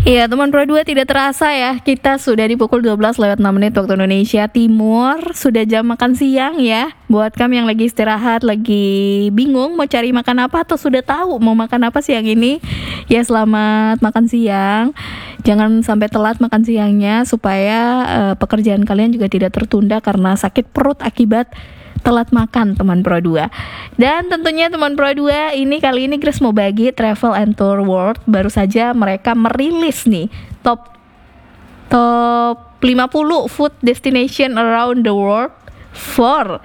Iya teman Pro 2, tidak terasa ya, kita sudah di pukul 12:06 waktu Indonesia Timur. Sudah jam makan siang ya. Buat kami yang lagi istirahat, lagi bingung mau cari makan apa, atau sudah tahu mau makan apa siang ini, ya selamat makan siang. Jangan sampai telat makan siangnya, supaya pekerjaan kalian juga tidak tertunda karena sakit perut akibat telat makan teman Pro 2. Dan tentunya teman Pro 2, kali ini Grace mau bagi Travel and Tour World. Baru saja mereka merilis nih top 50 food destination around the world for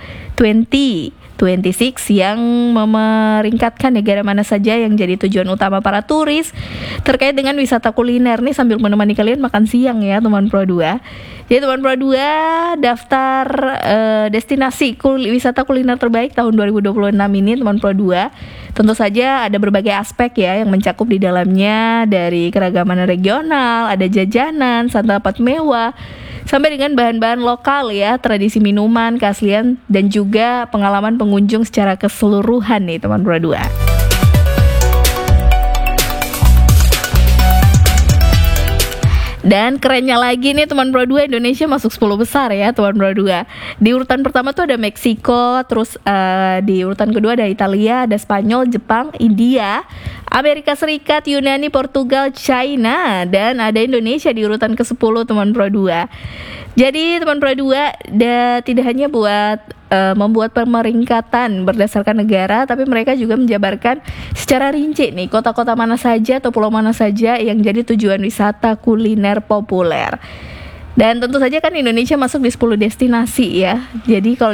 2026 yang memeringkatkan negara mana saja yang jadi tujuan utama para turis terkait dengan wisata kuliner nih, sambil menemani kalian makan siang ya teman Pro 2. Jadi teman Pro 2, daftar destinasi wisata kuliner terbaik tahun 2026 ini teman Pro 2, tentu saja ada berbagai aspek ya yang mencakup di dalamnya, dari keragaman regional, ada jajanan, santapan mewah, sampai dengan bahan-bahan lokal ya, tradisi minuman, keaslian, dan juga pengalaman pengunjung secara keseluruhan nih teman Pro 2. Dan kerennya lagi nih teman Pro 2, Indonesia masuk 10 besar ya teman Pro 2. Di urutan pertama tuh ada Meksiko, terus di urutan kedua ada Italia, ada Spanyol, Jepang, India, Amerika Serikat, Yunani, Portugal, China, dan ada Indonesia di urutan ke-10 teman Pro 2. Jadi teman Pro 2 tidak hanya buat membuat pemeringkatan berdasarkan negara, tapi mereka juga menjabarkan secara rinci nih kota-kota mana saja atau pulau mana saja yang jadi tujuan wisata kuliner populer. Dan tentu saja kan Indonesia masuk di 10 destinasi ya. Jadi kalau